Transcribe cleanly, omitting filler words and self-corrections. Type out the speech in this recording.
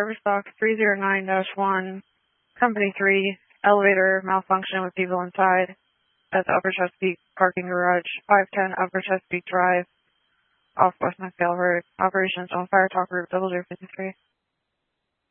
service dock 309-1, Company 3, elevator malfunction with people inside at the Upper Chesapeake parking garage, 510 Upper Chesapeake Drive, off West McPhail Road. Operations on Fire Talk Route 0053.